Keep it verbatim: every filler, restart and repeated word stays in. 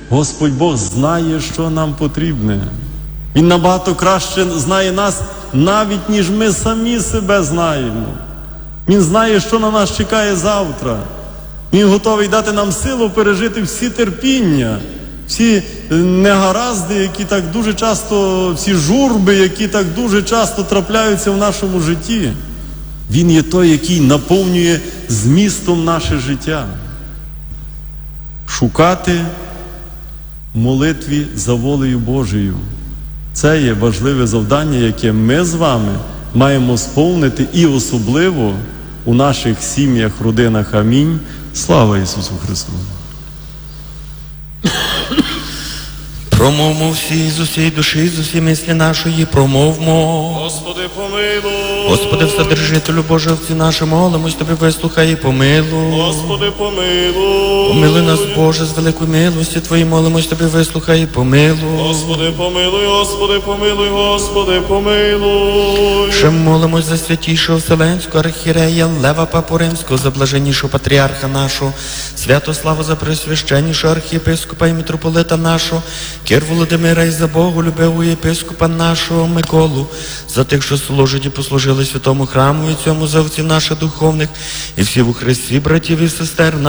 Господь Бог знає, що нам потрібне. Він набагато краще знає нас, навіть ніж ми самі себе знаємо. Він знає, що на нас чекає завтра. Він готовий дати нам силу пережити всі терпіння, всі негаразди, які так дуже часто, всі журби, які так дуже часто трапляються в нашому житті. Він є той, який наповнює змістом наше життя. Шукати в молитві за волею Божою. Це є важливе завдання, яке ми з вами маємо сповнити і особливо у наших сім'ях, родинах. Амінь. Слава Ісусу Христу! Промовмо всі з усієї душі, з усієї мислі нашої, промовмо. Господи, помилуй. Господи, Вседержителю Божий, овці наші, молимось Тобі, вислухай і помилуй. Господи, помилуй. Помилуй нас, Боже, з великої милості Твої, молимось Тобі, вислухай і помилуй. Господи, помилуй, Господи, помилуй, Господи, помилуй. Ще молимось за святішого Вселенського архієрея Лева Папу Римського, за блаженнішого патріарха нашого, Святослава, за пресвященнішого архієпископа і митрополита нашого, Кир Володимира, і за боголюбивого єпископа нашого Миколу, за тих, що служать і послужили святому храму і цьому, за отців наших духовних, і всіх у Христі, братів і сестер